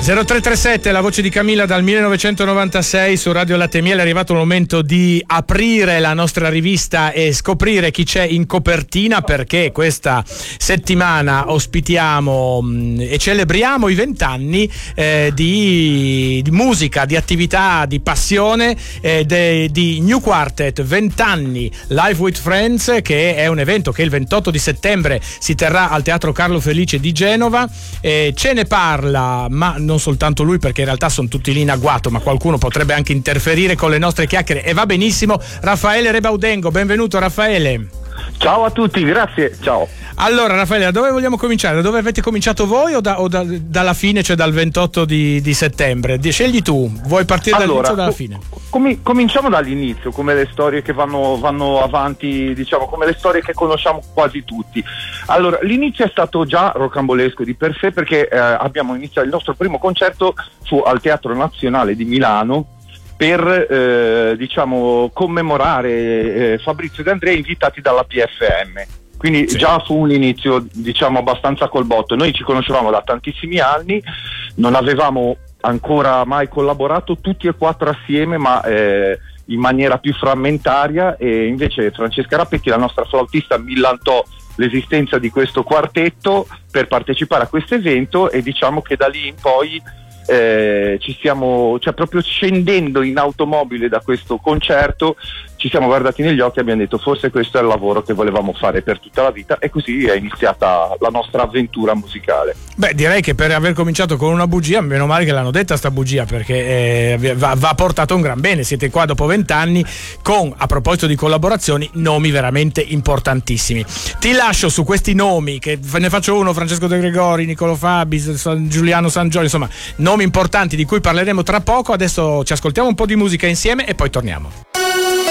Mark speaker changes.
Speaker 1: 0337, la voce di Camilla dal 1996 su Radio Latte Miele. È arrivato il momento di aprire la nostra rivista e scoprire chi c'è in copertina, perché questa settimana ospitiamo e celebriamo i 20 anni di musica, di attività, di passione di New Quartet. 20 anni Live with Friends, che è un evento che il 28 di settembre si terrà al Teatro Carlo Felice di Genova. Ce ne parla, ma non soltanto lui, perché in realtà sono tutti lì in agguato, ma qualcuno potrebbe anche interferire con le nostre chiacchiere e va benissimo. Raffaele Rebaudengo, benvenuto Raffaele.
Speaker 2: Ciao a tutti, grazie, ciao.
Speaker 1: Allora Raffaele, da dove vogliamo cominciare? Da dove avete cominciato voi o dalla fine, cioè dal 28 di settembre? Scegli tu, vuoi partire dall'inizio o dalla fine?
Speaker 2: Cominciamo dall'inizio, come le storie che vanno avanti, diciamo, come le storie che conosciamo quasi tutti. Allora, l'inizio è stato già rocambolesco di per sé, perché abbiamo iniziato il nostro primo concerto fu al Teatro Nazionale di Milano per diciamo commemorare Fabrizio De André, invitati dalla PFM. Quindi sì, già fu un inizio, diciamo, abbastanza col botto. Noi ci conoscevamo da tantissimi anni, non avevamo ancora mai collaborato tutti e quattro assieme, ma in maniera più frammentaria, e invece Francesca Rappetti, la nostra flautista, millantò l'esistenza di questo quartetto per partecipare a questo evento, e diciamo che da lì in poi ci stiamo, cioè proprio scendendo in automobile da questo concerto, ci siamo guardati negli occhi e abbiamo detto forse questo è il lavoro che volevamo fare per tutta la vita, e così è iniziata la nostra avventura musicale.
Speaker 1: Beh, direi che per aver cominciato con una bugia, meno male che l'hanno detta sta bugia, perché va portato un gran bene. Siete qua dopo 20 anni con, a proposito di collaborazioni, nomi veramente importantissimi. Ti lascio su questi nomi, che ne faccio uno: Francesco De Gregori, Niccolò Fabi, Giuliano Sangioli, insomma nomi importanti di cui parleremo tra poco. Adesso ci ascoltiamo un po' di musica insieme e poi torniamo.